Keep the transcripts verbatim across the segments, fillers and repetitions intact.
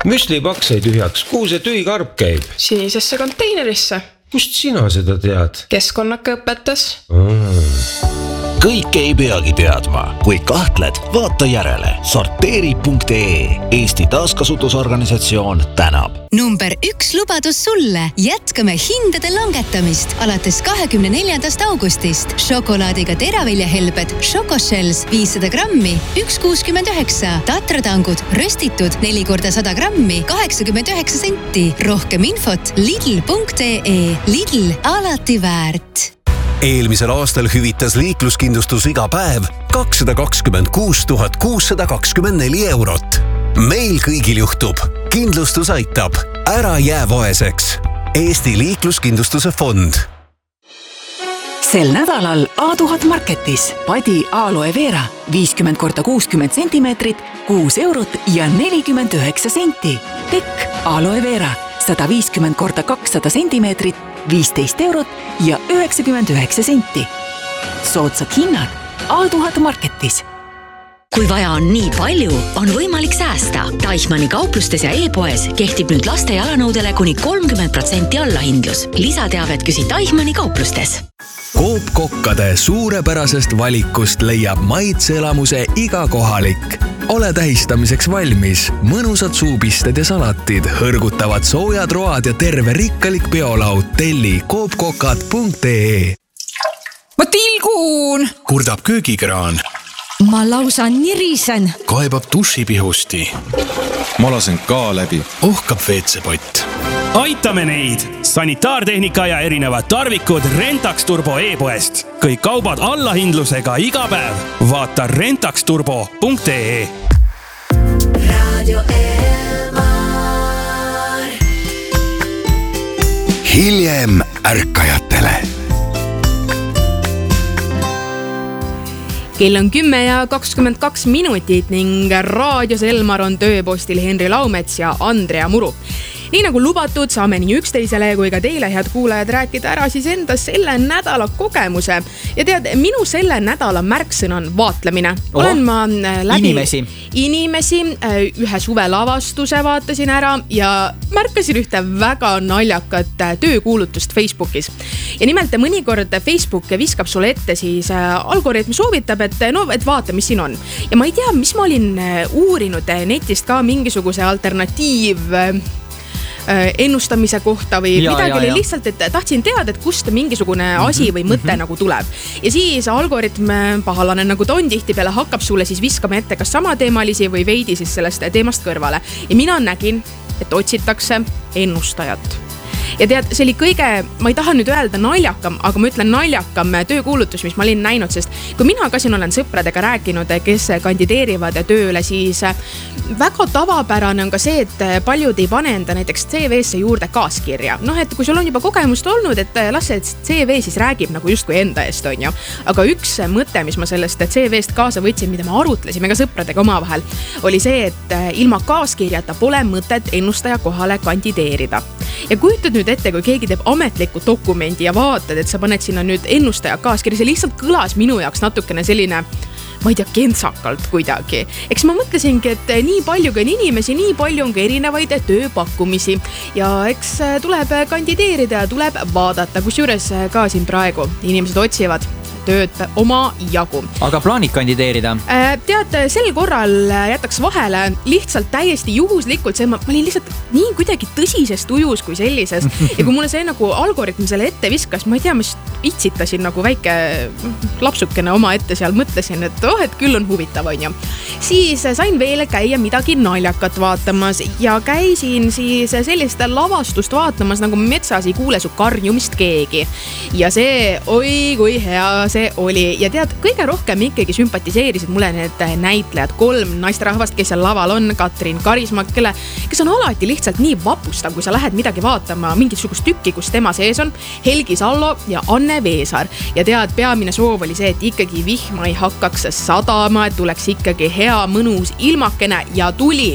müslipaks sai tühjaks, kuhu see tühi karp käib? Sinisesse konteinerisse. Kust sina seda tead? Keskkonnaka õpetas. Mm. Kõik ei peagi teadma. Kui kahtled, vaata järele. sorteeri punkt ee Eesti taaskasutusorganisatsioon tänab. Number üks lubadus sulle. Jätkame hindade langetamist alates kahekümne neljandast augustist. Šokolaadiga teraviljahelbed Šokoshells viissada grammi, üks kuuskümmend üheksa. Tatratangud röstitud neli korda sada grammi, kaheksakümmend üheksa senti. Rohkem infot lidl punkt ee. Lidl alati väärt. Eelmisel aastal hüvitas liikluskindlustus iga päev kakssada kakskümmend kuus tuhat kuussada kakskümmend neli eurot. Meil kõigil juhtub. Kindlustus aitab. Ära jää vaeseks. Eesti liikluskindlustuse fond. Sel nädalal A tuhat Marketis padi aloe vera viiskümmend korda kuuskümmend sentimeetrit, kuus eurot ja nelikümmend üheksa senti. Tekk aloe vera sada viiskümmend korda kakssada sentimeetrit, viisteist eurot ja üheksakümmend üheksa senti. Soodsad hinnad A tuhat Marketis. Kui vaja on nii palju, on võimalik säästa. Teichmanni kauplustes ja e-poes kehtib nüüd laste jalanõudele kuni kolmkümmend protsenti allahindlus. Lisateavet küsi Teichmanni kauplustes. Coop kokkade suurepärasest valikust leiab maitseelamuse iga kohalik. Ole tähistamiseks valmis. Mõnusad suupisted ja salatid, hõrgutavad soojad road ja terve rikkalik biolaud. Telli coop kokad punkt ee. Ma tilgun! Kurdab köögikraan. Ma lausa nirisen. Kaebab dušipihusti. Ma lasen ka läbi. Ohkab veetsepott. Aitame neid! Sanitaartehnika ja erinevad tarvikud Rentax Turbo e-poest. Kõik kaubad allahindlusega iga päev. Vaata rentax turbo punkt ee. Radio Elmar. Hiljem ärkajatele. Kell on kümme ja kakskümmend kaks minutit ning raadios Elmar on tööpostil Henri Laumets ja Andrea Muru. Nii nagu lubatud, saame nii üksteisele kui ka teile, head kuulajad, rääkida ära siis enda selle nädala kogemuse. Ja tead, minu selle nädala märksõna on vaatlemine. Oho, Olen ma läbi inimesi. inimesi, ühe suve lavastuse vaatasin ära ja märkasin ühte väga naljakat töökuulutust Facebookis. Ja nimelt mõnikord Facebook viskab sulle ette siis algoritm soovitab, et no, et vaata, mis siin on. Ja ma ei tea, mis ma olin uurinud netist ka mingisuguse alternatiiv ennustamise kohta või ja, midagi oli lihtsalt, et tahtsin teada, et kust mingisugune asi või mõte mm-hmm. nagu tuleb. Ja siis algoritm, pahalane nagu ta on tihti peale, hakkab sulle siis viskama ette kas sama teemalisi või veidi siis sellest teemast kõrvale. Ja mina nägin, et otsitakse ennustajat. Ja tead, see oli kõige, ma ei taha nüüd öelda naljakam, aga ma ütlen naljakam töökuulutus, mis ma olin näinud, sest kui mina ka siin olen sõpradega rääkinud, kes kandideerivad tööle, siis väga tavapärane on ka see, et paljud ei pane enda näiteks C V-sse juurde kaaskirja. Noh, et kui sul on juba kogemust olnud, et las see C V siis räägib nagu justkui enda eest, on ju. Aga üks mõte, mis ma sellest C V-st kaasa võtsin, mida me arutlesime ka sõpradega omavahel, oli see, et ilma kaaskirjata pole mõtet ennustaja kohale kandideerida. Ja kujutad nüüd ette, kui keegi teeb ametliku dokumendi ja vaatad, et sa paned sinna nüüd ennustaja kaaskirja, see lihtsalt kõlas minu jaoks natukene selline, ma ei tea, kentsakalt kuidagi. Eks ma mõtlesingi, et nii palju on inimesi, nii palju on ka erinevaid tööpakkumisi ja eks tuleb kandideerida ja tuleb vaadata, kus juures ka siin praegu inimesed otsivad tööd oma jagu. Aga plaanid kandideerida? Tead, sel korral jätaks vahele lihtsalt täiesti juhuslikult see, ma olin lihtsalt nii kuidagi tõsises tujus kui sellises ja kui mulle see nagu algoritm selle ette viskas, ma ei tea, mis itsitasin nagu väike lapsukene oma ette seal, mõtlesin, et oh, et küll on huvitav, on ju. Siis sain veel käia midagi naljakat vaatamas ja käisin siis sellist lavastust vaatamas, nagu metsas ei kuule su karjumist keegi. Ja see, oi kui hea see oli. Ja tead, kõige rohkem ikkagi sümpatiseerisid mulle need näitlejad, kolm naisterahvast, kes seal laval on, Katrin Karisma, kelle, kes on alati lihtsalt nii vapustav, kui sa lähed midagi vaatama, mingisugust tükki, kus tema sees on, Helgi Sallo ja Anne Veesar. Ja tead, peamine soov oli see, et ikkagi vihma ei hakkaks sadama, et tuleks ikkagi hea mõnus ilmakene ja tuli.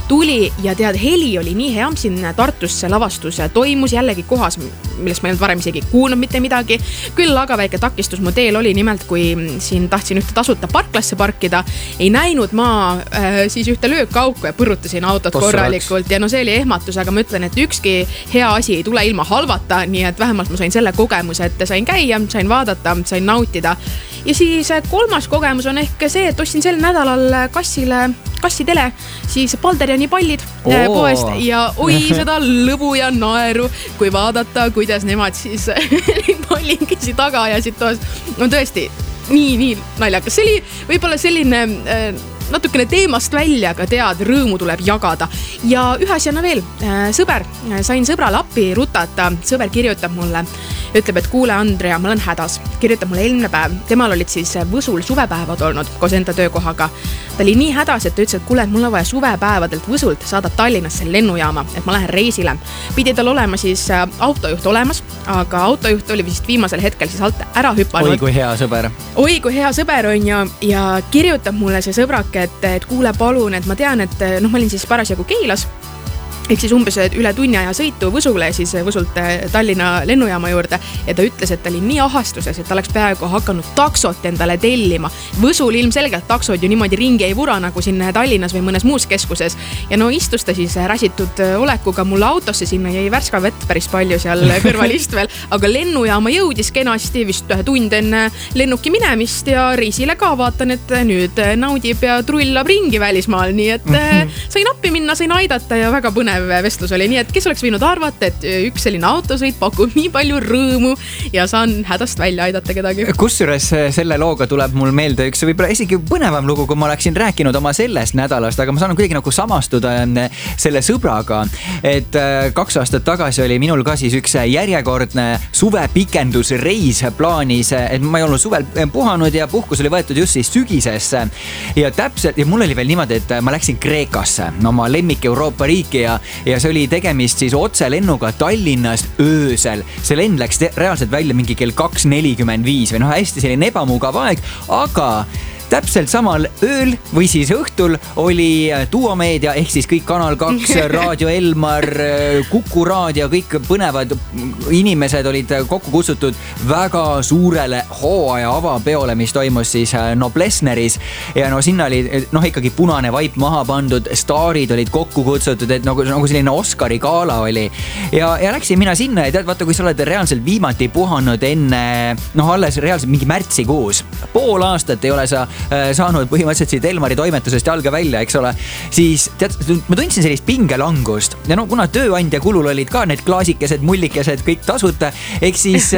tuli ja tead, heli oli nii hea, siin Tartus see lavastus toimus jällegi kohas, millest ma ei olnud varem isegi kuulnud mitte midagi. Küll aga väike takistus mu teel oli nimelt, kui siin tahtsin ühte tasuta parklasse parkida, ei näinud ma äh, siis ühte löökauku ja põrutasin autot Tossa korralikult ja no see oli ehmatus, aga ma ütlen, et ükski hea asi ei tule ilma halvata, nii et vähemalt ma sain selle kogemuse, et sain käia, sain vaadata, sain nautida. Ja siis kolmas kogemus on ehk see, et ostsin sel nädalal kassile, kassitele, siis Balderjani pallid Oo. poest ja oi seda lõbu ja naeru, kui vaadata, kuidas nemad siis pallinkesi taga ajasid toas. No tõesti, nii, nii naljakas. See oli võib-olla selline äh, natukene teemast välja, aga tead, rõõmu tuleb jagada. Ja ühe asjana veel, äh, sõber, sain sõbrale appi rutata, sõber kirjutab mulle, ütleb, et kuule Andrea, ma olen hädas. Kirjutab mulle eelmine päev. Temal olid siis Võsul suvepäevad olnud koos enda töökohaga. Ta oli nii hädas, et ta ütles, et kuule, et mul on vaja suvepäevadelt Võsult saada Tallinnasse lennujaama, et ma lähen reisile. Pidi tal olema siis autojuht olemas, aga autojuht oli vist viimasel hetkel siis alt ära hüpanud. Oi, kui hea sõber. Oi, kui hea sõber on ja, ja kirjutab mulle see sõbrake, et, et kuule palun, et ma tean, et noh, ma olin siis parasjagu Keilas. Ehk siis umbes üle tunni aja sõitu Võsule, siis Võsult Tallinna lennujaama juurde ja ta ütles, et ta oli nii ahastuses, et ta oleks peaaegu hakanud taksot endale tellima. Võsul ilmselgelt taksod ju niimoodi ringi ei vura nagu siin Tallinnas või mõnes muus keskuses ja no istus ta siis räsitud olekuga mulle autosse, sinna jäi värska vett päris palju seal kõrvalistvel, aga lennujaama jõudis kenasti vist ühe tund enne lennuki minemist ja reisile ka vaatan, et nüüd naudib ja trullab ringi välismaal, nii et sain appi minna, sain aidata ja väga põnev vestlus oli, nii et kes oleks võinud arvata, et üks selline autosõit pakub nii palju rõõmu ja saan hädast välja aidata kedagi. Kusjuures selle looga tuleb mul meelde üks võib-olla isegi põnevam lugu, kui ma oleksin rääkinud oma sellest nädalast, aga ma saan kuidagi nagu samastuda selle sõbraga, et kaks aastat tagasi oli minul ka siis üks järjekordne suvepikendusreis plaanis, et ma ei olnud suvel puhanud ja puhkus oli võetud just siis sügisesse ja täpselt, ja mul oli veel niimoodi, et ma läksin Kreekasse, oma lemmik Euroopa riiki ja ja see oli tegemist siis otselennuga Tallinnast öösel. See lend läks te- reaalselt välja mingi kell kaks nelikümmend viis või noh, hästi selline ebamugav aeg, aga täpselt samal ööl või siis õhtul oli Duomeedia ehk siis kõik Kanal kaks, Raadio Elmar, Kuku Raadio, kõik põnevad inimesed olid kokku kutsutud väga suurele hooaja avapeole, mis toimus siis Noblessneris ja no sinna oli noh ikkagi punane vaip maha pandud, staarid olid kokku kutsutud, et nagu, nagu selline Oscari gala oli ja, ja läksin mina sinna ja tead, vaata, kui sa oled reaalselt viimati puhanud enne noh, alles reaalselt mingi märtsikuus, pool aastat ei ole sa saanud põhimõtteliselt siit Elmari toimetusest jalga välja, eks ole, siis tead, ma tundsin sellist pingelangust ja no kuna tööandja kulul olid ka need klaasikesed, mullikesed, kõik tasuta, eks siis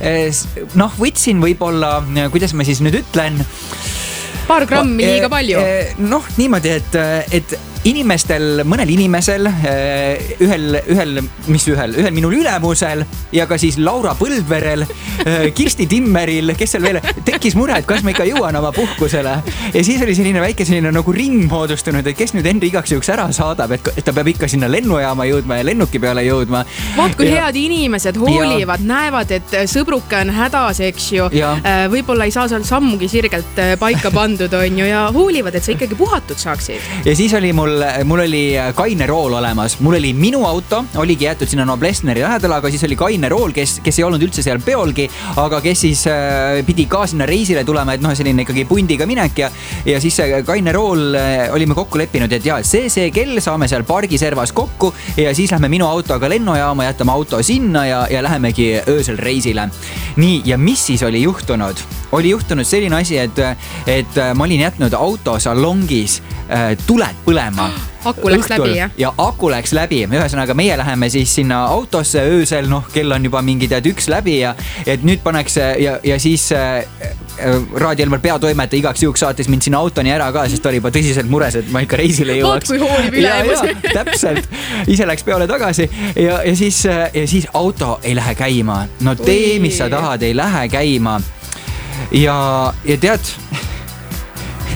noh, võtsin võib-olla, kuidas ma siis nüüd ütlen, paar grammi liiga palju. Noh, niimoodi, et, et inimestel, mõnel inimesel, ühel, ühel, mis ühel, ühel minul ülemusel ja ka siis Laura Põldverel, Kirsti Timmeril, kes seal veel, tekkis mure, et kas ma ikka jõuan oma puhkusele. Ja siis oli selline väike selline nagu ring moodustunud, et kes nüüd enda igaks juhuks ära saadab, et, et ta peab ikka sinna lennujaama jõudma ja lennuki peale jõudma. Vaat kui ja, head inimesed hoolivad, ja, näevad, et sõbruke on hädas, eks ju. Ja. Võib-olla ei saa seal sammugi sirgelt paika pandud, on ju, ja hoolivad, et sa ikkagi puhatud saaksid. Ja siis oli mul mul oli Kaine Rool olemas, mul oli minu auto, oligi jäetud sinna Noblessneri lähedale, aga siis oli Kaine Rool, kes, kes ei olnud üldse seal peolgi, aga kes siis äh, pidi ka sinna reisile tulema, et noh, selline ikkagi pundiga minek ja, ja siis Kaine Rool äh, olime kokku leppinud, et jaa, see, see kell saame seal pargiservas kokku ja siis lähme minu autoga lennujaama, jätame auto sinna ja, ja lähemegi öösel reisile. Nii, ja mis siis oli juhtunud? Oli juhtunud selline asi, et, et ma olin jätnud auto salongis äh, tuled põlema. Aku läks õhtul, läbi, jah? Ja aku läks läbi. Ühesõnaga, meie läheme siis sinna autosse öösel, noh, kell on juba mingi tead üks läbi ja et nüüd paneks ja, ja siis äh, Raadio Elmar peatoimetaja igaks juhuks saatis mind sinna autoni ära ka, sest ta oli juba tõsiselt mures, et ma ikka reisile jõuaks. Vaat kui hoolib ülemus. Ja, ja, täpselt. Ise läks peole tagasi ja, ja, siis, ja siis auto ei lähe käima. No tee, mis sa tahad, ei lähe käima. Ja, ja tead,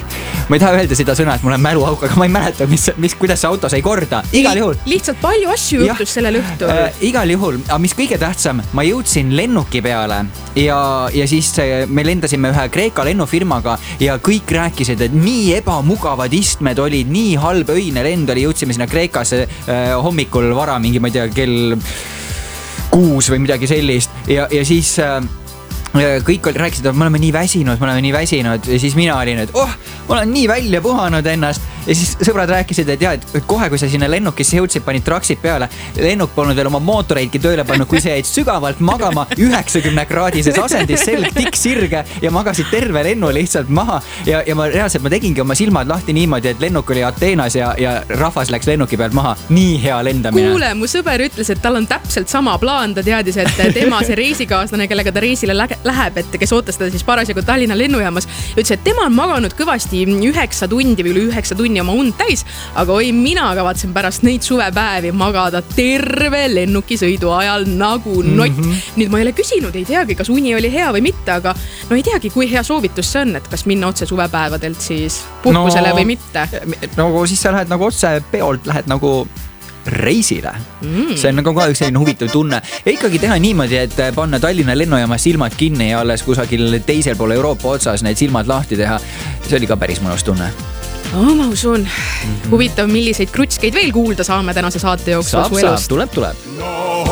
ma ei taha öelda seda sõna, et mul on mäluauk, aga ma ei mäleta, mis, mis, kuidas see auto sai korda. Igal juhul. Lihtsalt palju asju juhtus sellel õhtul. Äh, igal juhul, aga mis kõige tähtsam, ma jõudsin lennuki peale ja, ja siis me lendasime ühe Kreeka lennufirmaga ja kõik rääkisid, et nii ebamugavad istmed olid, nii halb öine lend oli, jõudsime sinna Kreekasse äh, hommikul vara, mingi, ma ei tea, kell kuus või midagi sellist ja, ja siis äh, kõik rääkisid, et me oleme nii väsinud, me oleme nii väsinud ja siis mina olin, et oh, ma olen nii välja puhanud ennast ja siis sõbrad rääkisid, et jah, et kohe, kui sa sinna lennukisse jõudsid, panid traksid peale, lennuk polnud veel oma mootoreidki tööle pannud, kui sa jäid sügavalt magama üheksakümne kraadises asendis, selg tikk sirge ja magasid terve lennu lihtsalt maha ja, ja ma reaalselt ma tegingi oma silmad lahti niimoodi, et lennuk oli Ateenas ja, ja rahvas läks lennuki pealt maha. Nii hea lendamine. Kuule, mu sõber ütles, et tal on täpselt sama plaan, ta teadis, et tema see reisikaaslane, kellega ta reisile läheb, et kes ootas teda siis parasjagu Tallinna lennujaamas, ütles, et tema on maganud kõvasti üheksa tundi või üle üheksa tunni oma und täis, aga oi, mina kavatsen pärast neid suvepäevi magada terve lennukisõidu ajal nagu nott. Mm -hmm. Nüüd ma ei ole küsinud, ei teagi, kas uni oli hea või mitte, aga no ei teagi, kui hea soovitus see on, et kas minna otse suvepäevadelt siis puhkusele no, või mitte. No siis sa lähed nagu otse peolt, lähed nagu reisile. Mm. See on nagu ka üks selline huvitav tunne. Ja ikkagi teha niimoodi, et panna Tallinna lennujaama silmad kinni ja alles kusagil teisel pool Euroopa otsas need silmad lahti teha. See oli ka päris mõnus tunne. Oh, ma usun. Mm-hmm. Huvitav, milliseid krutskeid veel kuulda saame tänase saate jooksul. Saab, saab, tuleb, tuleb. No